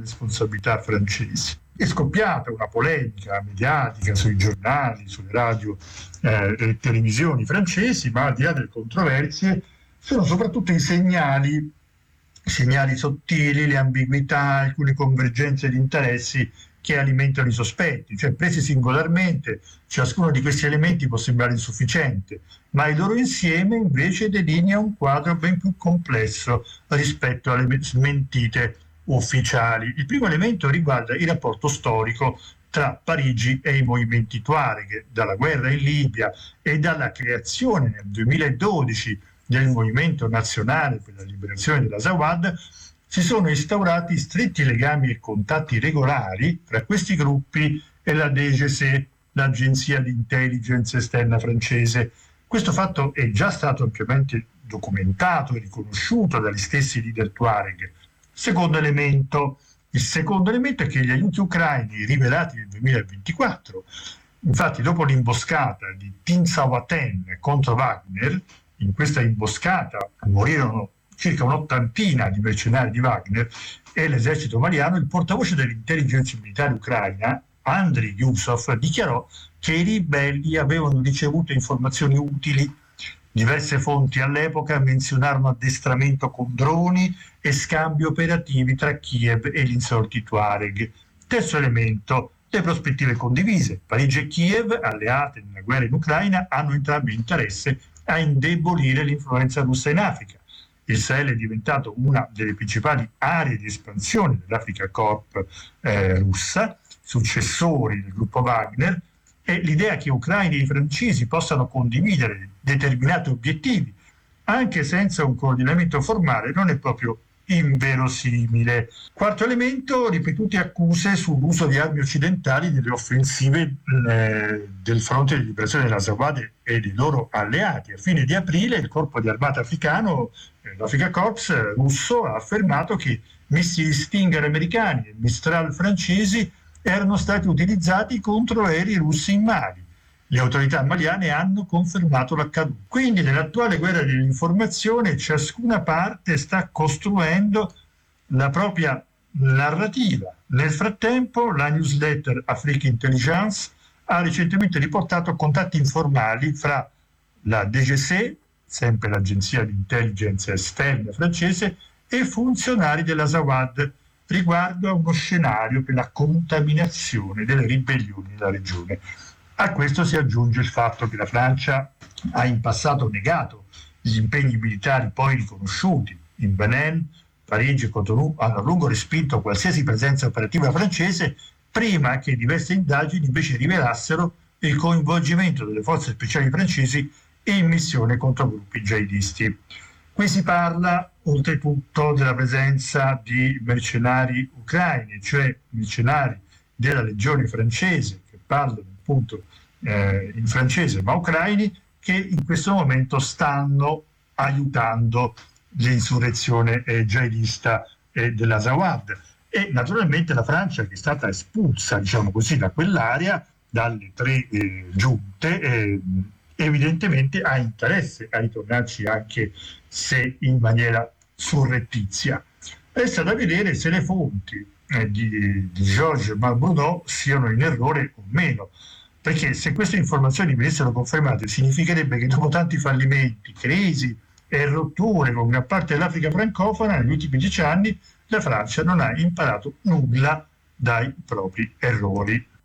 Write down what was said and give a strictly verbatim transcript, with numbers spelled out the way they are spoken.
responsabilità francesi. È scoppiata una polemica mediatica sui giornali, sulle radio eh, e televisioni francesi, ma al di là delle controversie sono soprattutto i segnali, segnali sottili, le ambiguità, alcune convergenze di interessi che alimentano i sospetti. Cioè, presi singolarmente, ciascuno di questi elementi può sembrare insufficiente, ma il loro insieme invece delinea un quadro ben più complesso rispetto alle smentite ufficiali. Il primo elemento riguarda il rapporto storico tra Parigi e i movimenti Tuareg, dalla guerra in Libia e dalla creazione nel duemiladodici del Movimento Nazionale per la Liberazione dell'Azawad. Si sono instaurati stretti legami e contatti regolari tra questi gruppi e la D G C, l'agenzia di intelligence esterna francese. Questo fatto è già stato ampiamente documentato e riconosciuto dagli stessi leader Tuareg. Secondo elemento, il secondo elemento è che gli aiuti ucraini rivelati nel duemilaventiquattro, infatti dopo l'imboscata di Tinsawaten contro Wagner, in questa imboscata morirono circa un'ottantina di mercenari di Wagner e l'esercito maliano, il portavoce dell'intelligence militare ucraina, Andriy Yusov, dichiarò che i ribelli avevano ricevuto informazioni utili. Diverse fonti all'epoca menzionarono addestramento con droni e scambi operativi tra Kiev e gli insorti Tuareg. Terzo elemento, le prospettive condivise. Parigi e Kiev, alleate nella guerra in Ucraina, hanno entrambi interesse a indebolire l'influenza russa in Africa. Il Sahel è diventato una delle principali aree di espansione dell'Africa Corp eh, russa, successori del gruppo Wagner, e l'idea che ucraini e francesi possano condividere determinati obiettivi, anche senza un coordinamento formale, non è proprio inverosimile. Quarto elemento, ripetute accuse sull'uso di armi occidentali nelle offensive eh, del fronte di liberazione dell'Azawad e dei loro alleati. A fine di aprile il corpo di armata africano, eh, l'Africa Corps russo, ha affermato che missili Stinger americani e Mistral francesi erano stati utilizzati contro aerei russi in Mali. Le autorità maliane hanno confermato l'accaduto. Quindi nell'attuale guerra dell'informazione ciascuna parte sta costruendo la propria narrativa. Nel frattempo la newsletter Afrique Intelligence ha recentemente riportato contatti informali fra la D G C, sempre l'agenzia di intelligence esterna francese, e funzionari dell'Azawad riguardo a uno scenario per la contaminazione delle ribellioni nella regione. A questo si aggiunge il fatto che la Francia ha in passato negato gli impegni militari poi riconosciuti. In Benin, Parigi e Cotonou hanno a lungo respinto qualsiasi presenza operativa francese, prima che diverse indagini invece rivelassero il coinvolgimento delle forze speciali francesi in missione contro gruppi jihadisti. Qui si parla oltretutto della presenza di mercenari ucraini, cioè mercenari della legione francese, che parlano appunto eh, in francese, ma ucraini, che in questo momento stanno aiutando l'insurrezione eh, jihadista eh, dell'Azawad. E naturalmente la Francia, che è stata espulsa, diciamo così, da quell'area, dalle tre eh, giunte, eh, evidentemente ha interesse a ritornarci, anche se in maniera surrettizia. Resta da vedere se le fonti eh, di, di Georges Malbrunot siano in errore o meno, perché se queste informazioni venissero confermate significherebbe che dopo tanti fallimenti, crisi e rotture con gran parte dell'Africa francofona negli ultimi dieci anni, la Francia non ha imparato nulla dai propri errori.